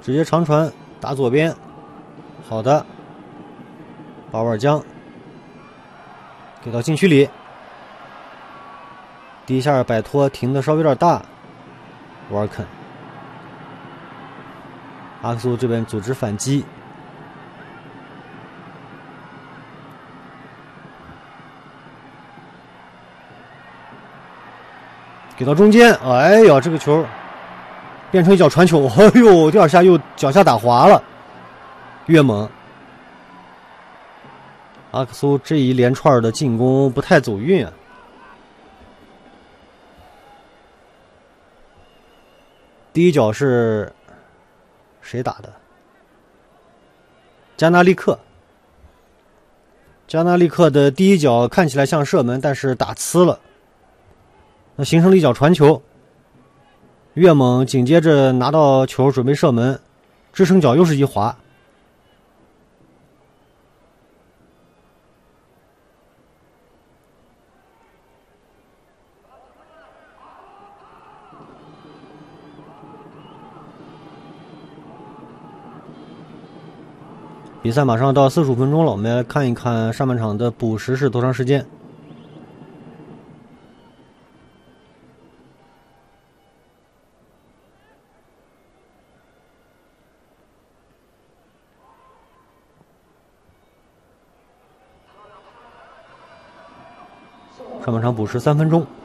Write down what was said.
直接长传打左边，好的，巴瓦尔江给到禁区里，第一下摆脱停的稍微有点大，沃尔肯，阿克苏这边组织反击，给到中间，哎呀，这个球变成一脚传球，哎呦，第二下又脚下打滑了，越猛。阿克苏这一连串的进攻不太走运啊。第一脚是谁打的？加纳利克。加纳利克的第一脚看起来像射门，但是打呲了，那形成了一脚传球。越猛紧接着拿到球准备射门，支撑脚又是一滑。比赛马上到45分钟了，我们来看一看上半场的补时是多长时间。上半场补时3分钟。